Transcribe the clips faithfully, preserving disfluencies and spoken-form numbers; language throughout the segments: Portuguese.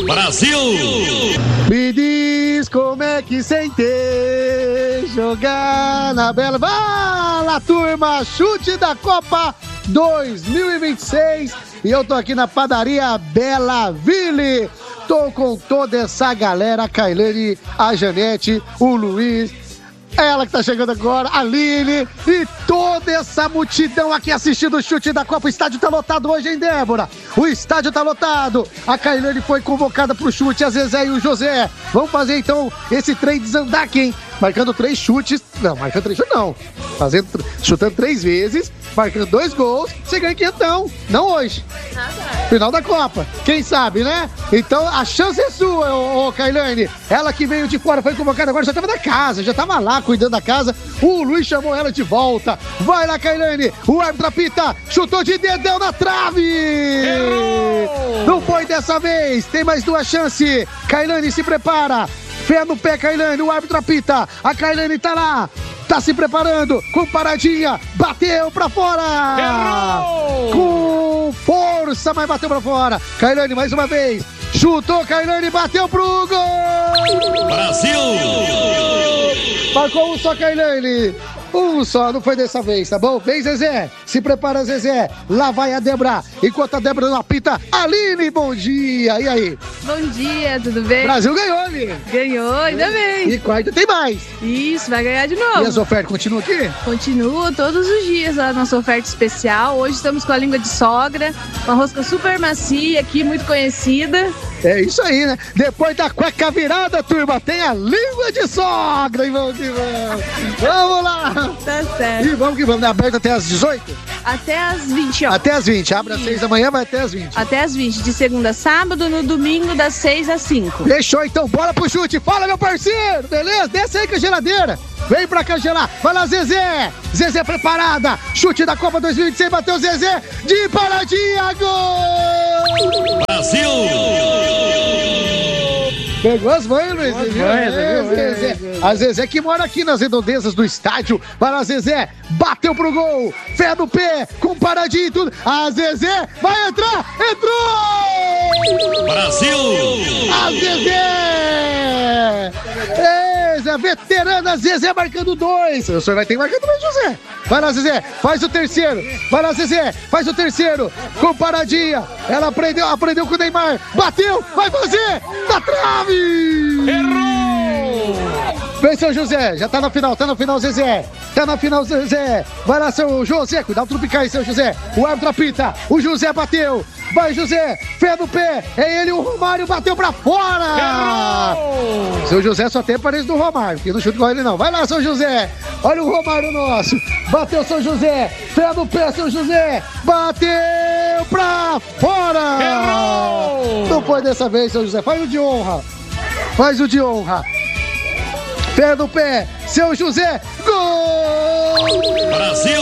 Brasil! Me diz como é que sentei jogar na Bela... Fala, turma! Chute da Copa dois mil e vinte e seis e eu tô aqui na padaria Bela Ville. Tô com toda essa galera, a Kailane, a Janete, o Luiz, ela que tá chegando agora, a Aline e toda essa multidão aqui assistindo o chute da Copa. O estádio tá lotado hoje, hein, Débora? O estádio tá lotado. A Kailane foi convocada pro chute, a Zezé e o José. Vamos fazer então esse trem desandar aqui, hein? Marcando três chutes, não, marcando três chutes não, fazendo, chutando três vezes, marcando dois gols, você ganha quinhentão, não hoje, final da Copa, quem sabe, né? Então a chance é sua, ô, ô Kailane, ela que veio de fora, foi convocada agora, já tava na casa, já tava lá cuidando da casa, o Luiz chamou ela de volta, vai lá Kailane, o árbitro apita, chutou de dedão na trave, errou! Não foi dessa vez, tem mais duas chances, Kailane se prepara, fé no pé, Kailane, o árbitro apita, a Kailane tá lá, tá se preparando, com paradinha, bateu pra fora! Errou! Com força, mas bateu pra fora, Kailane mais uma vez, chutou, Kailane, bateu pro gol! Brasil! Marcou um só, Kailane! Um só, não foi dessa vez, tá bom? Vem, Zezé, se prepara, Zezé, lá vai a Débora, enquanto a Débora não apita, Aline, bom dia, e aí? Bom dia, tudo bem? Brasil ganhou, Aline! Ganhou, ainda bem! E quarta tem mais! Isso, vai ganhar de novo! E as ofertas continuam aqui? Continua todos os dias a nossa oferta especial, hoje estamos com a língua de sogra, uma rosca super macia aqui, muito conhecida. É isso aí, né? Depois da cueca virada, turma, tem a língua de sogra, e vamos que vamos! Vamos lá! Tá certo. E vamos que vamos, né? Aberto até às dezoito? Até às vinte, ó. Até às vinte, abre às seis da manhã, vai até às vinte. Até às vinte, de segunda a sábado, no domingo das seis às cinco. Fechou, então, bora pro chute. Fala, meu parceiro, beleza? Desce aí com a geladeira. Vem pra cá gelar. Vai lá, Zezé. Zezé preparada. Chute da Copa dois mil e vinte e seis, bateu Zezé. De paradinha, gol! Brasil! Pegou as mães, Luiz. As mães, é, viu? Zezé. A Zezé que mora aqui nas redondezas do estádio. Vai lá, Zezé. Bateu pro gol. Fé no pé. Com paradinha e tudo. A Zezé vai entrar. Entrou! Brasil! A Zezé! É, Zé, veterana Zezé marcando dois. O senhor vai ter que marcar também, José. Vai lá, Zezé. Faz o terceiro. Vai lá, Zezé. Faz o terceiro. Com paradinha. Ela aprendeu, aprendeu com o Neymar. Bateu. Vai fazer. Na trave. Errou! Vem, seu José, já tá na final, tá na final, Zezé. Tá na final, Zezé. Vai lá, seu José, cuidado pra não picar aí, seu José. O árbitro apita, o José bateu. Vai, José, fé no pé. É ele, o Romário bateu pra fora. Errou! Seu José só tem a parede do Romário, porque não chuta igual ele não. Vai lá, seu José. Olha o Romário nosso. Bateu, seu José. Fé no pé, seu José. Bateu pra fora. Errou! Não foi dessa vez, seu José. Faz o de honra. Faz o de honra. Pé no pé, seu José, gol! Brasil!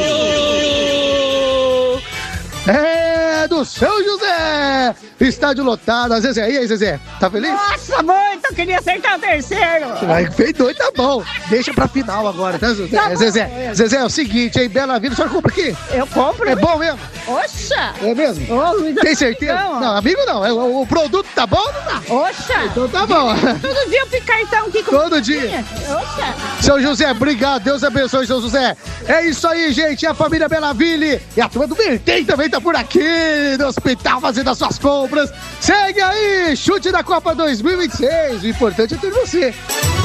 É do seu José! Estádio lotado, a Zezé, e aí, Zezé? Tá feliz? Nossa, muito, eu queria acertar o terceiro. Vai, fez dois, tá bom. Deixa pra final agora, tá, Zezé? Tá É, bom. Zezé, Zezé, é o seguinte, hein? Bela Vida, a senhora compra aqui? Eu compro. É bom mesmo? Oxa! É mesmo? Ô, Luiz, Tem certeza? Não, Não, amigo não. É, o, o produto tá bom ou não tá? Oxa! Então tá bom. Todo dia eu fico cartão aqui com Todo dia. Oxa! Seu José, obrigado. Deus abençoe, seu José. É isso aí, gente. A família Bela Ville e a turma do Vertem também tá por aqui no hospital fazendo as suas compras. Segue aí, chute da Copa dois mil e vinte e seis. O importante é ter você.